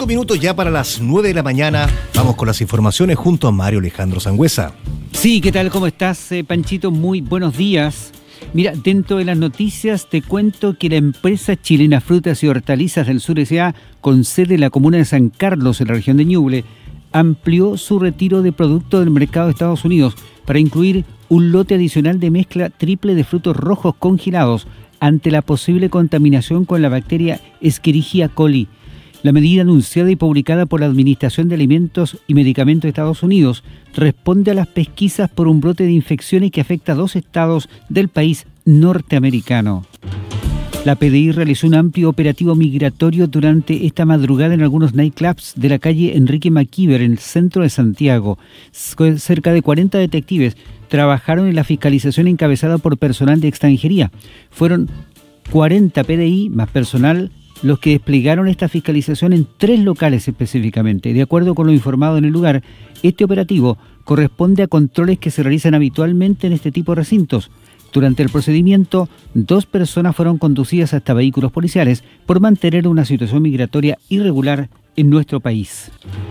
5 minutos ya para las 9 de la mañana. Vamos con las informaciones junto a Mario Alejandro Sangüesa. Sí, ¿qué tal? ¿Cómo estás, Panchito? Muy buenos días. Mira, dentro de las noticias te cuento que la empresa chilena Frutas y Hortalizas del Sur S.A., con sede en la comuna de San Carlos, en la región de Ñuble, amplió su retiro de productos del mercado de Estados Unidos para incluir un lote adicional de mezcla triple de frutos rojos congelados ante la posible contaminación con la bacteria Escherichia coli. La medida anunciada y publicada por la Administración de Alimentos y Medicamentos de Estados Unidos responde a las pesquisas por un brote de infecciones que afecta a 2 estados del país norteamericano. La PDI realizó un amplio operativo migratorio durante esta madrugada en algunos nightclubs de la calle Enrique Maquiver, en el centro de Santiago. Cerca de 40 detectives trabajaron en la fiscalización encabezada por personal de extranjería. Fueron 40 PDI más personal los que desplegaron esta fiscalización en 3 locales específicamente. De acuerdo con lo informado en el lugar, este operativo corresponde a controles que se realizan habitualmente en este tipo de recintos. Durante el procedimiento, 2 personas fueron conducidas hasta vehículos policiales por mantener una situación migratoria irregular en nuestro país.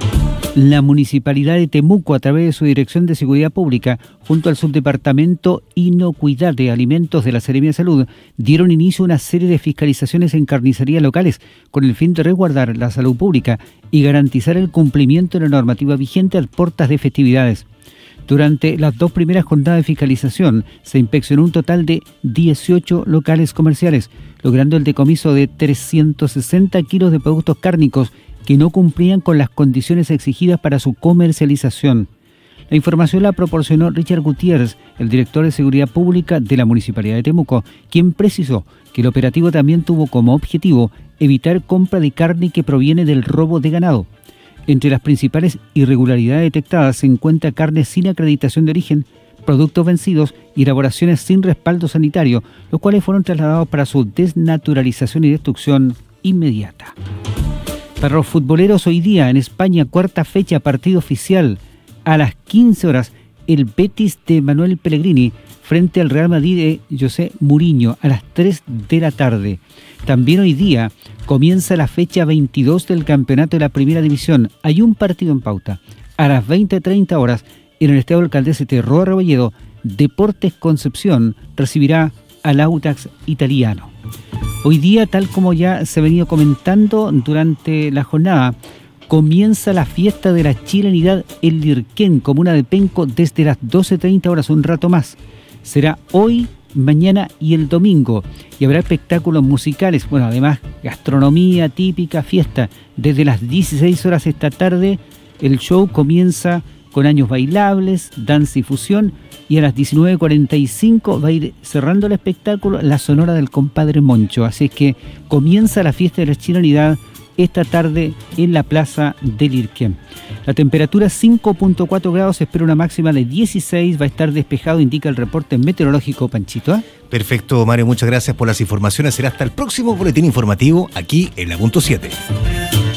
La Municipalidad de Temuco, a través de su Dirección de Seguridad Pública, junto al Subdepartamento Inocuidad de Alimentos de la Seremía de Salud, dieron inicio a una serie de fiscalizaciones en carnicerías locales con el fin de resguardar la salud pública y garantizar el cumplimiento de la normativa vigente a puertas de festividades. Durante las 2 primeras jornadas de fiscalización se inspeccionó un total de 18 locales comerciales, logrando el decomiso de 360 kilos de productos cárnicos que no cumplían con las condiciones exigidas para su comercialización. La información la proporcionó Richard Gutiérrez, el director de Seguridad Pública de la Municipalidad de Temuco, quien precisó que el operativo también tuvo como objetivo evitar compra de carne que proviene del robo de ganado. Entre las principales irregularidades detectadas se encuentra carne sin acreditación de origen, productos vencidos y elaboraciones sin respaldo sanitario, los cuales fueron trasladados para su desnaturalización y destrucción inmediata. Para los futboleros, hoy día en España, 4ª fecha, partido oficial. A las 15 horas, el Betis de Manuel Pellegrini frente al Real Madrid de José Mourinho a las 3 de la tarde. También hoy día comienza la fecha 22 del campeonato de la Primera División. Hay un partido en pauta. A las 20:30 horas, en el Estadio Alcaldese Terro Rebolledo, Deportes Concepción recibirá al Audax Italiano. Hoy día, tal como ya se ha venido comentando durante la jornada, comienza la fiesta de la chilenidad en Lirquén, comuna de Penco, desde las 12:30 horas, un rato más. Será hoy, mañana y el domingo, y habrá espectáculos musicales, además gastronomía típica, fiesta. Desde las 16 horas esta tarde, el show comienza con años bailables, danza y fusión, y a las 19:45 va a ir cerrando el espectáculo la sonora del compadre Moncho. Así es que comienza la fiesta de la chilenidad esta tarde en la plaza del Irquén. La temperatura 5.4 grados, espera una máxima de 16, va a estar despejado, indica el reporte meteorológico, Panchito. Perfecto, Mario, muchas gracias por las informaciones. Será hasta el próximo boletín informativo aquí en la Punto 7.